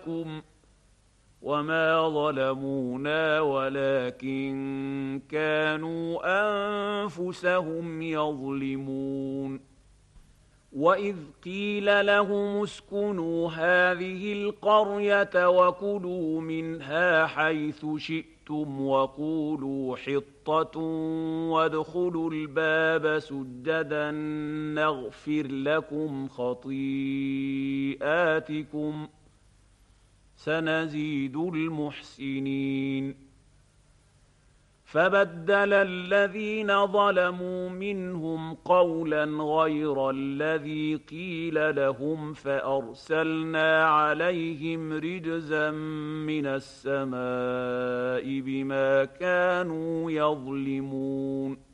لكم وما ظلمونا ولكن كانوا أنفسهم يظلمون. وإذ قيل لهم اسكنوا هذه القرية وكلوا منها حيث شئتم وقولوا حطة وادخلوا الباب سجدا نغفر لكم خطيئاتكم سنزيد المحسنين. فبدل الذين ظلموا منهم قولا غير الذي قيل لهم فأرسلنا عليهم رجزا من السماء بما كانوا يظلمون.